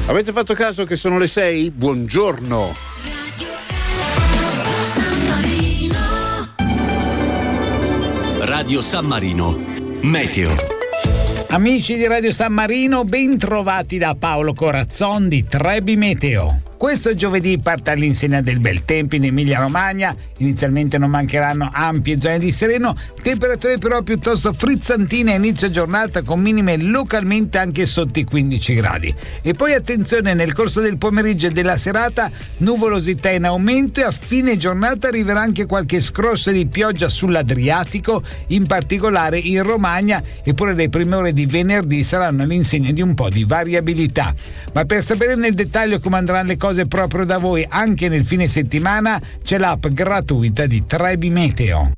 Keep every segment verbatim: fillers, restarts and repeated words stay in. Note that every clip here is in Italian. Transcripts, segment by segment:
Avete fatto caso che sono le sei? Buongiorno. Radio San Marino, Meteo. Amici di Radio San Marino, ben trovati da Paolo Corazzon di Trebi Meteo. Questo giovedì parte all'insegna del bel tempo in Emilia Romagna. Inizialmente non mancheranno ampie zone di sereno, temperature però piuttosto frizzantine a inizio giornata, con minime localmente anche sotto i quindici gradi. E poi attenzione, nel corso del pomeriggio e della serata nuvolosità in aumento, e a fine giornata arriverà anche qualche scrosso di pioggia sull'Adriatico, in particolare in Romagna, eppure le prime ore di venerdì saranno all'insegna di un po' di variabilità. Ma per sapere nel dettaglio come andranno le cose proprio da voi anche nel fine settimana, c'è l'app gratuita di Trebi Meteo.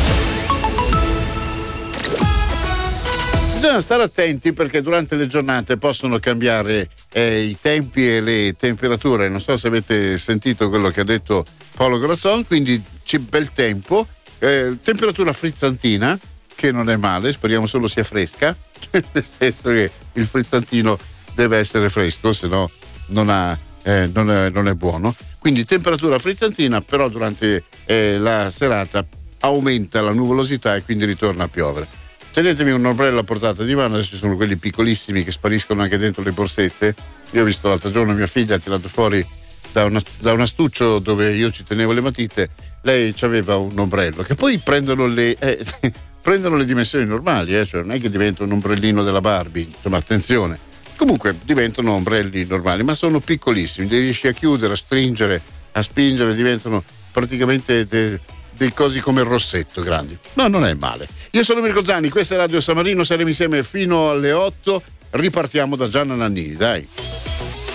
Bisogna stare attenti perché durante le giornate possono cambiare eh, i tempi e le temperature. Non so se avete sentito quello che ha detto Paolo Corazzon, quindi c'è bel tempo, eh, temperatura frizzantina, che non è male, speriamo solo sia fresca, nel senso che il frizzantino deve essere fresco, se no non ha Eh, non, è, non è buono. Quindi temperatura frizzantina, però durante eh, la serata aumenta la nuvolosità e quindi ritorna a piovere. Tenetevi un ombrello a portata di mano. Adesso ci sono quelli piccolissimi che spariscono anche dentro le borsette. Io ho visto l'altro giorno mia figlia ha tirato fuori da, una, da un astuccio dove io ci tenevo le matite, lei aveva un ombrello che poi prendono le eh, prendono le dimensioni normali, eh, cioè non è che diventa un ombrellino della Barbie, insomma attenzione. Comunque diventano ombrelli normali, ma sono piccolissimi, li riesci a chiudere, a stringere, a spingere, diventano praticamente de, dei cosi come il rossetto grandi. No, non è male. Io sono Mirko Zanni, questa è Radio San Marino, saremo insieme fino alle otto, ripartiamo da Gianna Nannini, dai.